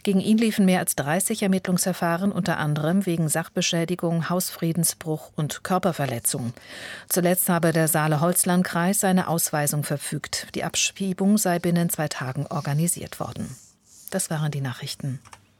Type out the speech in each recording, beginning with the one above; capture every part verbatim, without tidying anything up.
Gegen ihn liefen mehr als dreißig Ermittlungsverfahren, unter anderem wegen Sachbeschädigung, Hausfriedensbruch und Körperverletzung. Zuletzt habe der Saale-Holzland-Kreis seine Ausweisung verfügt. Die Abschiebung sei binnen zwei Tagen organisiert worden. Das waren die Nachrichten.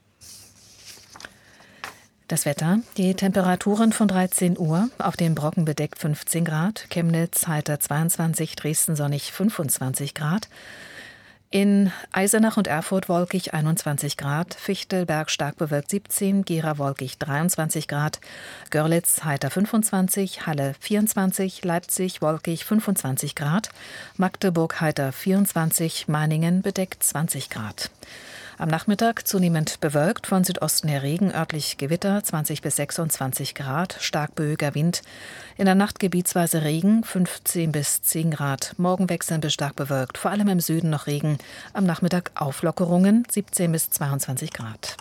Das Wetter, die Temperaturen von dreizehn Uhr, auf dem Brocken bedeckt fünfzehn Grad, Chemnitz heiter zweiundzwanzig, Dresden sonnig fünfundzwanzig Grad, in Eisenach und Erfurt wolkig einundzwanzig Grad, Fichtelberg stark bewölkt siebzehn, Gera wolkig dreiundzwanzig Grad, Görlitz heiter fünfundzwanzig, Halle vierundzwanzig, Leipzig wolkig fünfundzwanzig Grad, Magdeburg heiter vierundzwanzig, Meiningen bedeckt zwanzig Grad. Am Nachmittag zunehmend bewölkt, von Südosten her Regen, örtlich Gewitter, zwanzig bis sechsundzwanzig Grad, stark böiger Wind. In der Nacht gebietsweise Regen, fünfzehn bis zehn Grad. Morgen wechselnd bis stark bewölkt, vor allem im Süden noch Regen. Am Nachmittag Auflockerungen, siebzehn bis zweiundzwanzig Grad.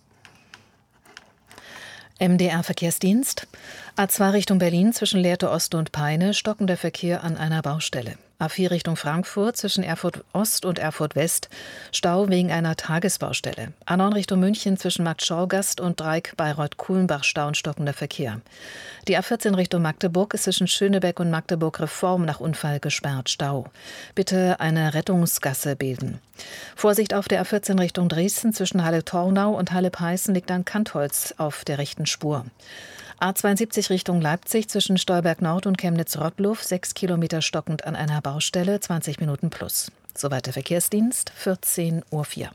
M D R-Verkehrsdienst. A zwei Richtung Berlin zwischen Lehrte Ost und Peine, stockender Verkehr an einer Baustelle. A vier Richtung Frankfurt zwischen Erfurt Ost und Erfurt West, Stau wegen einer Tagesbaustelle. A neun Richtung München zwischen Markt Schorgast und Dreieck Bayreuth-Kuhlenbach, Stau und stockender Verkehr. Die A vierzehn Richtung Magdeburg ist zwischen Schönebeck und Magdeburg Reform nach Unfall gesperrt, Stau. Bitte eine Rettungsgasse bilden. Vorsicht auf der A vierzehn Richtung Dresden zwischen Halle-Tornau und Halle-Peißen liegt ein Kantholz auf der rechten Spur. A zweiundsiebzig Richtung Leipzig zwischen Stolberg Nord und Chemnitz-Rottluff, sechs Kilometer stockend an einer Baustelle, zwanzig Minuten plus. Soweit der Verkehrsdienst, vierzehn Uhr vier.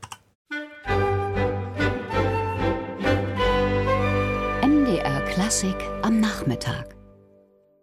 M D R Klassik am Nachmittag.